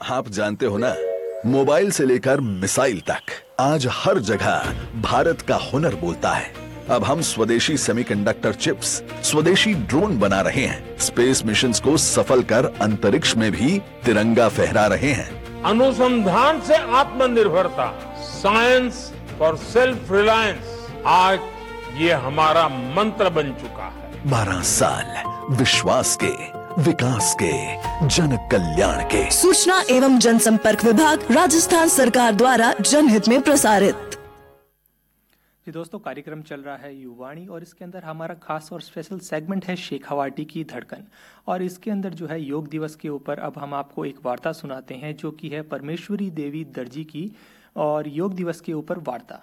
आप जानते हो ना, मोबाइल से लेकर मिसाइल तक आज हर जगह भारत का हुनर बोलता है। अब हम स्वदेशी सेमीकंडक्टर चिप्स, स्वदेशी ड्रोन बना रहे हैं, स्पेस मिशंस को सफल कर अंतरिक्ष में भी तिरंगा फहरा रहे हैं। अनुसंधान से आत्मनिर्भरता, साइंस फॉर सेल्फ रिलायंस, आज ये हमारा मंत्र बन चुका है। 12 साल विश्वास के, विकास के, जन कल्याण के। सूचना एवं जनसंपर्क विभाग, राजस्थान सरकार द्वारा जनहित में प्रसारित। जी दोस्तों, कार्यक्रम चल रहा है युवाणी और इसके अंदर हमारा खास और स्पेशल सेगमेंट है शेखावाटी की धड़कन। और इसके अंदर जो है योग दिवस के ऊपर अब हम आपको एक वार्ता सुनाते हैं जो कि है परमेश्वरी देवी दर्जी की, और योग दिवस के ऊपर वार्ता।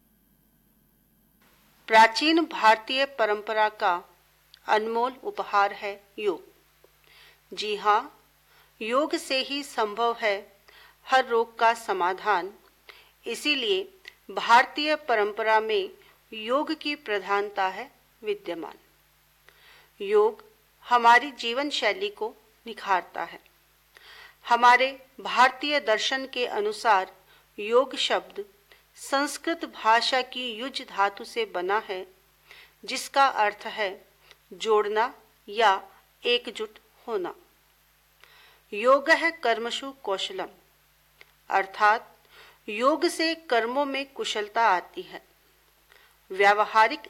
प्राचीन भारतीय परंपरा का अनमोल उपहार है योग। जी हाँ, योग से ही संभव है हर रोग का समाधान। इसीलिए भारतीय परंपरा में योग की प्रधानता है विद्यमान। योग हमारी जीवन शैली को निखारता है। हमारे भारतीय दर्शन के अनुसार योग शब्द संस्कृत भाषा की युज धातु से बना है, जिसका अर्थ है जोड़ना या एकजुट होना। योग है कर्मसु कौशलम, अर्थात योग से कर्मों में कुशलता आती है। व्यावहारिक